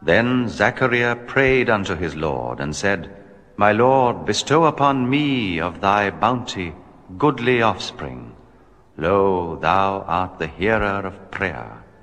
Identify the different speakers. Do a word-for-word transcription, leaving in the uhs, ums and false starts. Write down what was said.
Speaker 1: Then Zachariah prayed unto his Lord, and said, My Lord, bestow upon me of thy bounty goodly offspring. Lo, thou art the hearer of prayer.